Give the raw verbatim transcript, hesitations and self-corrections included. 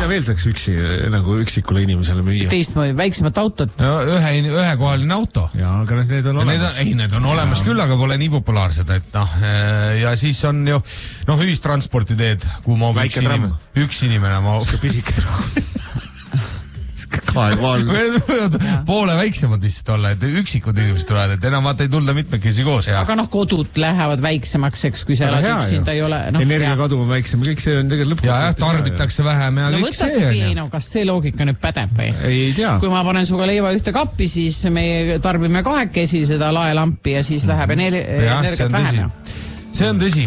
mida veel saaks üksi, nagu üksikule inimesele müüa? Teistmoodi, väiksemat autot. No, ühe, ühekohaline auto. Ja, aga need on olemas. Need on, ei, need on olemas ja. Küll, aga pole nii populaarsed, et noh, ja siis on ju, noh, ühistransporti teed, kuhu ma üks inimene, üks inimene ma... Pisik tramm. Poole väiksemad lihtsalt olla, et üksikud inimesed tulevad, et enam vaata ei tulda mitmekesi koos. Ja. Aga noh, kodud lähevad väiksemaks, eks, kui sa elad üksinda ei ole. No, energiakadu on väiksem, kõik see on tegelikult lõpuks. Ja, jah, tarbitakse vähem ja no, kõik see on. No kas see loogika nüüd pädeb või? Ei tea. Kui ma panen suga leiva ühte kappi, siis me tarbime kahekesi seda laelampi ja siis läheb energiat vähem. See on tõsi.